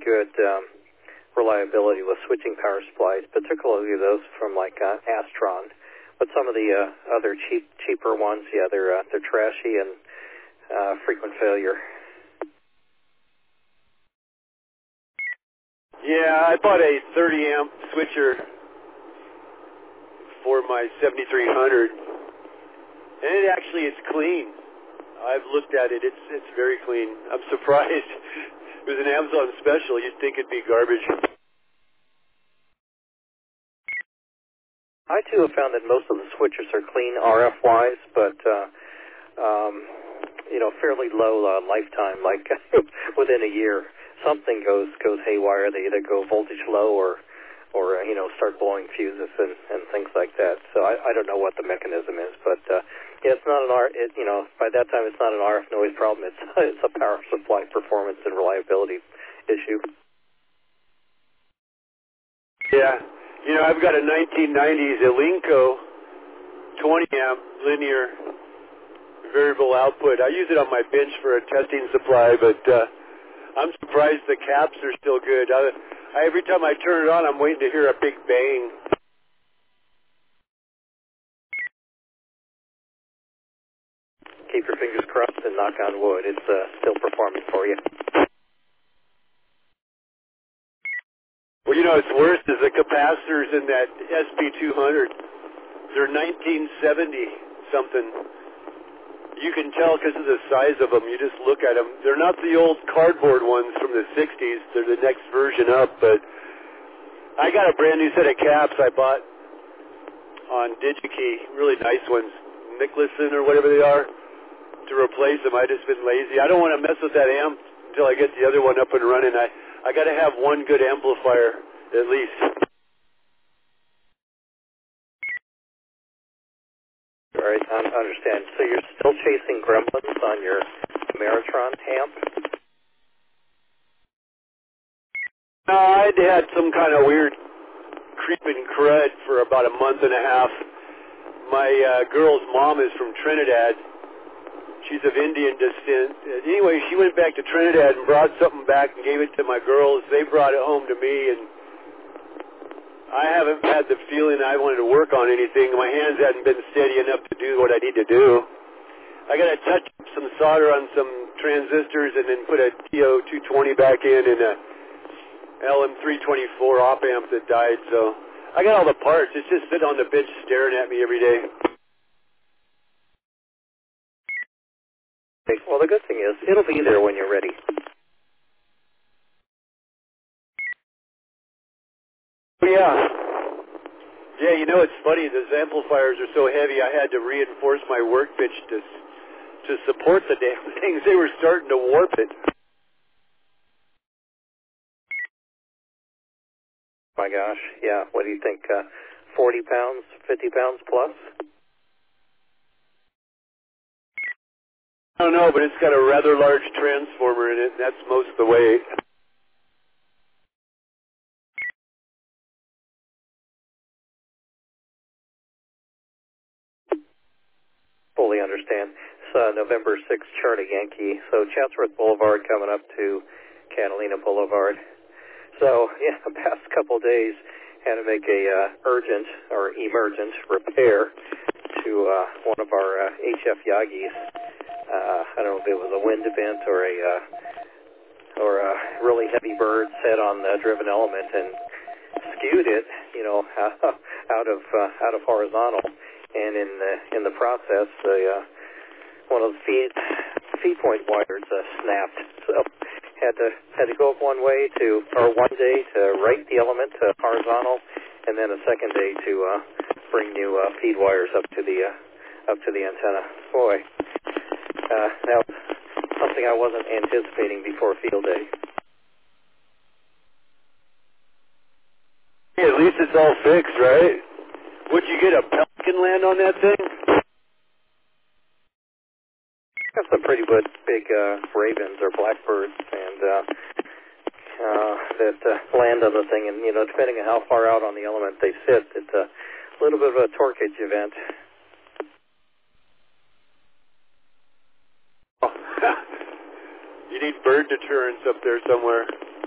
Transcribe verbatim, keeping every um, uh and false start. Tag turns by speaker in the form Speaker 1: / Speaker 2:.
Speaker 1: good um, reliability with switching power supplies, particularly those from like uh, Astron. But some of the uh, other cheap, cheaper ones, yeah, they're uh, they're trashy and uh, frequent failure.
Speaker 2: Yeah, I bought a thirty amp switcher for my seventy-three hundred, and it actually is clean. I've looked at it; it's it's very clean. I'm surprised. It was an Amazon special. You'd think it'd be garbage.
Speaker 1: I too have found that most of the switches are clean R F wise, but uh, um, you know, fairly low uh, lifetime. Like within a year, something goes goes haywire. They either go voltage low or or uh, you know, start blowing fuses and, and things like that. So I, I don't know what the mechanism is, but uh, yeah, it's not an R. It, you know, by that time it's not an R F noise problem. It's it's a power supply performance and reliability issue.
Speaker 2: Yeah. You know, I've got a nineteen nineties Elenco twenty amp linear variable output. I use it on my bench for a testing supply, but uh, I'm surprised the caps are still good. I, I, every time I turn it on, I'm waiting to hear a big bang.
Speaker 1: Keep your fingers crossed and knock on wood. It's uh, still performing for you.
Speaker 2: Well, you know, what's worse is the capacitors in that S P two hundred. They're nineteen seventy something. You can tell because of the size of them. You just look at them. They're not the old cardboard ones from the sixties. They're the next version up. But I got a brand new set of caps I bought on DigiKey. Really nice ones. Nicholson or whatever they are. To replace them, I just been lazy. I don't want to mess with that amp until I get the other one up and running. I I got to have one good amplifier at least.
Speaker 1: All right, I understand. So you're still chasing gremlins on your Meritron amp?
Speaker 2: No, I'd had some kind of weird creeping crud for about a month and a half. My uh, girl's mom is from Trinidad. She's of Indian descent. Anyway, she went back to Trinidad and brought something back and gave it to my girls. They brought it home to me, and I haven't had the feeling I wanted to work on anything. My hands hadn't been steady enough to do what I need to do. I got to touch some solder on some transistors and then put a T O two twenty back in and a L M three twenty-four op amp that died. So I got all the parts. It's just sitting on the bench staring at me every day.
Speaker 1: Well, the good thing is, it'll be there when you're ready.
Speaker 2: Yeah. Yeah, you know, it's funny. Those amplifiers are so heavy, I had to reinforce my workbench to, to support the damn things. They were starting to warp it.
Speaker 1: My gosh, yeah. What do you think, uh, forty pounds, fifty pounds plus?
Speaker 2: I don't know, but it's got a rather large transformer in it, and that's most of the weight.
Speaker 1: Fully understand. It's uh, November sixth, Charlie Yankee. So Chatsworth Boulevard coming up to Catalina Boulevard. So, yeah, the past couple days had to make a uh, urgent or emergent repair to uh, one of our uh, H F Yagis. Uh, I don't know if it was a wind event or a uh, or a really heavy bird set on the driven element and skewed it, you know, out of uh, out of horizontal. And in the in the process, the uh, one of the feed feed point wires uh, snapped. So had to had to go up one way to or one day to right the element to horizontal, and then a second day to uh, bring new uh, feed wires up to the uh, up to the antenna. Boy, uh, that was something I wasn't anticipating before field day.
Speaker 2: Yeah, at least it's all fixed, right? Would you get a Pelican land on that thing?
Speaker 1: Got some pretty good big uh, ravens or blackbirds, and uh, uh, that uh, land on the thing. And you know, depending on how far out on the element they sit, it's a little bit of a torquage event.
Speaker 2: Oh. You need bird deterrence up there somewhere.